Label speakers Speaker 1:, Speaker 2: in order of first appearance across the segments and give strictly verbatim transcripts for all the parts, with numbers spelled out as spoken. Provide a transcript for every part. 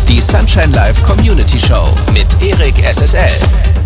Speaker 1: Die Sunshine Live Community Show mit Erik S S L.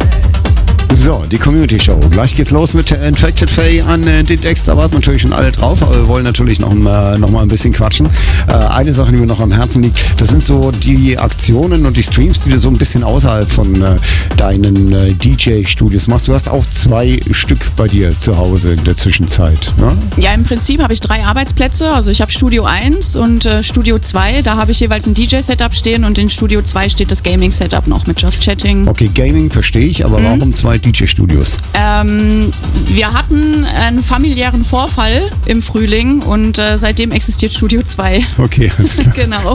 Speaker 2: So, die Community Show. Gleich geht's los mit Infected Faye an äh, den Decks. Da warten natürlich schon alle drauf, aber wir wollen natürlich noch, äh, noch mal ein bisschen quatschen. Äh, eine Sache, die mir noch am Herzen liegt, das sind so die Aktionen und die Streams, die du so ein bisschen außerhalb von äh, deinen äh, D J-Studios machst. Du hast auch zwei Stück bei dir zu Hause in der Zwischenzeit, ne?
Speaker 3: Ja, im Prinzip habe ich drei Arbeitsplätze. Also ich habe Studio eins und äh, Studio zwei. Da habe ich jeweils ein D J-Setup stehen und in Studio zwei steht das Gaming-Setup noch mit Just Chatting.
Speaker 2: Okay, Gaming verstehe ich, aber mhm. warum zwei D J-Studios?
Speaker 3: Ähm, wir hatten einen familiären Vorfall im Frühling und äh, seitdem existiert Studio zwei.
Speaker 2: Okay, alles klar.
Speaker 3: Genau.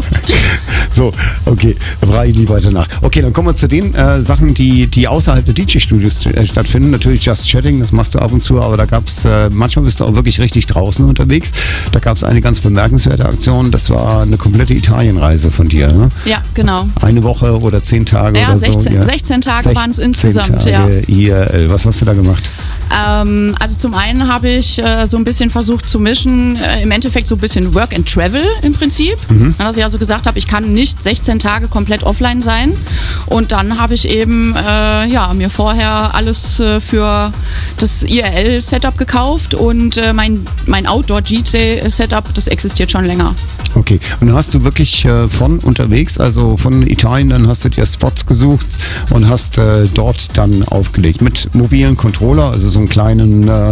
Speaker 2: So, okay, da frage ich nie weiter nach. Okay, dann kommen wir zu den äh, Sachen, die, die außerhalb der D J-Studios äh, stattfinden. Natürlich Just Chatting, das machst du ab und zu, aber da gab es, äh, manchmal bist du auch wirklich richtig draußen unterwegs. Da gab es eine ganz bemerkenswerte Aktion, das war eine komplette Italienreise von dir, ne?
Speaker 3: Ja, genau.
Speaker 2: Eine Woche oder zehn Tage
Speaker 3: ja,
Speaker 2: oder
Speaker 3: sechzehn,
Speaker 2: so. Ja,
Speaker 3: sechzehn Tage waren es insgesamt,
Speaker 2: Tage
Speaker 3: ja.
Speaker 2: I R L. Was hast du da gemacht?
Speaker 3: Ähm, also zum einen habe ich äh, so ein bisschen versucht zu mischen, äh, im Endeffekt so ein bisschen Work and Travel im Prinzip. Mhm. Dass ich also gesagt habe, ich kann nicht sechzehn Tage komplett offline sein. Und dann habe ich eben äh, ja, mir vorher alles äh, für das I R L-Setup gekauft und äh, mein, mein Outdoor-D J-Setup, das existiert schon länger.
Speaker 2: Okay, und dann hast du wirklich äh, von unterwegs, also von Italien, dann hast du dir Spots gesucht und hast äh, dort dann aufgelegt mit mobilen Controller, also so einen kleinen äh,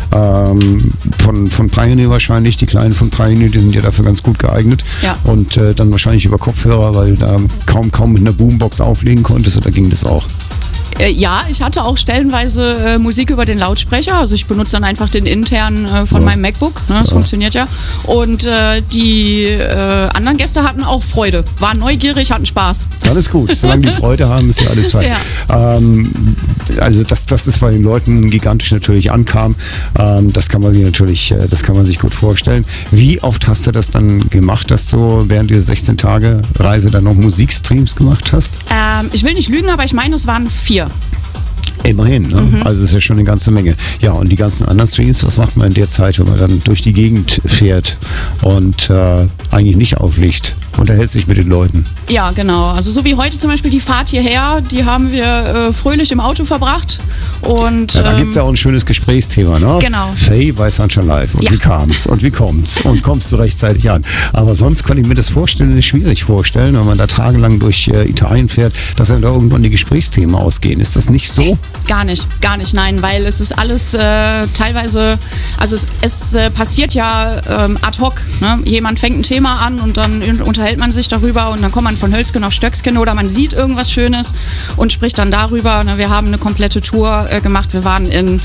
Speaker 2: ähm, von, von Pioneer wahrscheinlich, die kleinen von Pioneer, die sind ja dafür ganz gut geeignet.
Speaker 3: Ja.
Speaker 2: Und äh, dann wahrscheinlich über Kopfhörer, weil da kaum kaum mit einer Boombox auflegen konntest, oder ging das auch?
Speaker 3: Äh, ja, ich hatte auch stellenweise äh, Musik über den Lautsprecher, also ich benutze dann einfach den internen äh, von ja. meinem MacBook, ne, das ja. funktioniert ja. Und äh, die äh, anderen Gäste hatten auch Freude, waren neugierig, hatten Spaß.
Speaker 2: Alles gut, solange die Freude haben, ist ja alles fein. Ja. Ähm, also dass, dass das bei den Leuten gigantisch natürlich ankam, ähm, das kann man sich natürlich, äh, das kann man sich gut vorstellen. Wie oft hast du das dann gemacht, dass du während dieser sechzehn Tage Reise dann noch Musikstreams gemacht hast?
Speaker 3: Ähm, ich will nicht lügen, aber ich meine, es waren vier.
Speaker 2: Immerhin, ne? Mhm. Also das ist ja schon eine ganze Menge. Ja, und die ganzen anderen Streams, was macht man in der Zeit, wenn man dann durch die Gegend fährt und äh, eigentlich nicht auflegt? Unterhält sich mit den Leuten.
Speaker 3: Ja, genau. Also so wie heute zum Beispiel die Fahrt hierher, die haben wir äh, fröhlich im Auto verbracht. Und,
Speaker 2: ja, da
Speaker 3: ähm,
Speaker 2: gibt es ja auch ein schönes Gesprächsthema, ne?
Speaker 3: Genau.
Speaker 2: Faye bei Sunshine Live. Und
Speaker 3: ja.
Speaker 2: wie kam's? Und wie kommt's? Und kommst du rechtzeitig an? Aber sonst kann ich mir das vorstellen, schwierig vorstellen, wenn man da tagelang durch äh, Italien fährt, dass dann da irgendwann die Gesprächsthemen ausgehen. Ist das nicht so?
Speaker 3: Gar nicht, gar nicht, nein, weil es ist alles äh, teilweise, also es, es äh, passiert ja ähm, ad hoc. Ne? Jemand fängt ein Thema an und dann unterhält man sich darüber und dann kommt man von Hölzgen auf Stöcksken oder man sieht irgendwas Schönes und spricht dann darüber. Ne? Wir haben eine komplette Tour äh, gemacht. Wir waren in,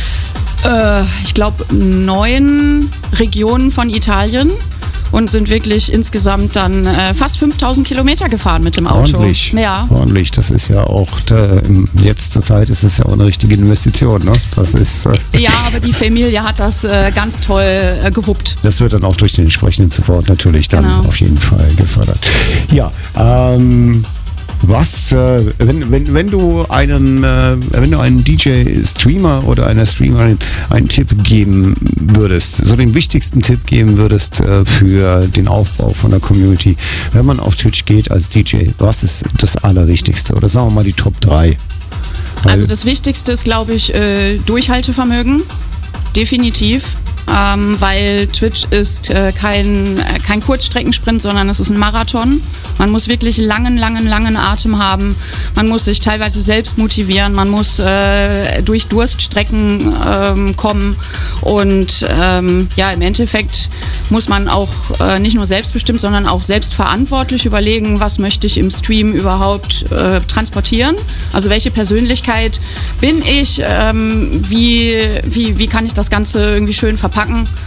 Speaker 3: äh, ich glaube, neun Regionen von Italien und sind wirklich insgesamt dann äh, fast fünftausend Kilometer gefahren mit dem Auto.
Speaker 2: Ordentlich,
Speaker 3: ja.
Speaker 2: ordentlich. Das ist ja auch, da, jetzt zur Zeit ist es ja auch eine richtige Investition. Ne? Das ist, äh
Speaker 3: ja, aber die Familie hat das äh, ganz toll äh, gewuppt.
Speaker 2: Das wird dann auch durch den entsprechenden Support natürlich dann genau. auf jeden Fall gefördert. Ja, ähm... Was, äh, wenn, wenn, wenn du einem, äh, wenn du einem D J-Streamer oder einer Streamerin einen Tipp geben würdest, so den wichtigsten Tipp geben würdest äh, für den Aufbau von der Community, wenn man auf Twitch geht als D J, was ist das Allerwichtigste? Oder sagen wir mal die Top drei? Weil
Speaker 3: also das Wichtigste ist, glaube ich, äh, Durchhaltevermögen. Definitiv. Ähm, weil Twitch ist äh, kein, äh, kein Kurzstreckensprint, sondern es ist ein Marathon. Man muss wirklich langen, langen, langen Atem haben. Man muss sich teilweise selbst motivieren. Man muss äh, durch Durststrecken ähm, kommen. Und ähm, ja, im Endeffekt muss man auch äh, nicht nur selbstbestimmt, sondern auch selbstverantwortlich überlegen, was möchte ich im Stream überhaupt äh, transportieren. Also welche Persönlichkeit bin ich? Ähm, wie, wie, wie kann ich das Ganze irgendwie schön verpacken?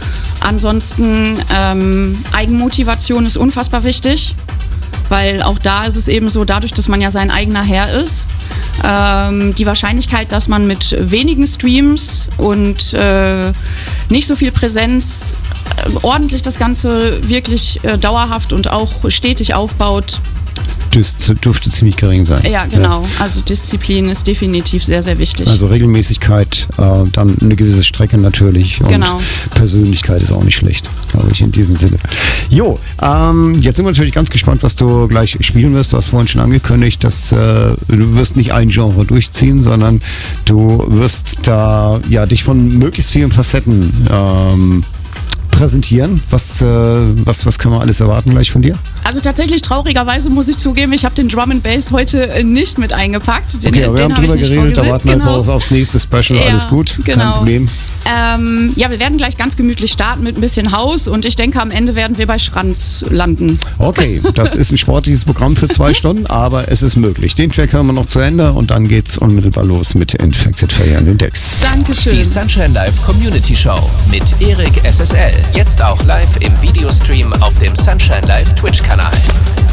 Speaker 3: Ansonsten ähm, Eigenmotivation ist unfassbar wichtig, weil auch da ist es eben so, dadurch, dass man ja sein eigener Herr ist, ähm, die Wahrscheinlichkeit, dass man mit wenigen Streams und äh, nicht so viel Präsenz äh, ordentlich das Ganze wirklich äh, dauerhaft und auch stetig aufbaut,
Speaker 2: Das dürfte ziemlich gering sein.
Speaker 3: Ja, genau. Ja. Also Disziplin ist definitiv sehr, sehr wichtig.
Speaker 2: Also Regelmäßigkeit, äh, dann eine gewisse Strecke natürlich. Und
Speaker 3: genau.
Speaker 2: Persönlichkeit ist auch nicht schlecht, glaube ich, in diesem Sinne. Jo, ähm, jetzt sind wir natürlich ganz gespannt, was du gleich spielen wirst. Du hast vorhin schon angekündigt, dass äh, du wirst nicht ein Genre durchziehen, sondern du wirst da ja dich von möglichst vielen Facetten ähm, präsentieren. Was, äh, was, was können wir alles erwarten gleich von dir?
Speaker 3: Also tatsächlich, traurigerweise muss ich zugeben, ich habe den Drum and Bass heute äh, nicht mit eingepackt. Den,
Speaker 2: okay, aber wir
Speaker 3: den
Speaker 2: haben drüber geredet, da warten wir
Speaker 3: genau.
Speaker 2: einfach aufs nächste Special.
Speaker 3: Ja,
Speaker 2: alles gut,
Speaker 3: genau.
Speaker 2: kein Problem.
Speaker 3: Ähm, ja, wir werden gleich ganz gemütlich starten mit ein bisschen Haus und ich denke, am Ende werden wir bei Schranz landen.
Speaker 2: Okay, das ist ein sportliches Programm für zwei Stunden, aber es ist möglich. Den Track hören wir noch zu Ende und dann geht's unmittelbar los mit Infected Fire an den Decks.
Speaker 3: Dankeschön.
Speaker 1: Die Sunshine Live Community Show mit Erik S S L. Jetzt auch live im Videostream auf dem Sunshine Live Twitch-Kanal.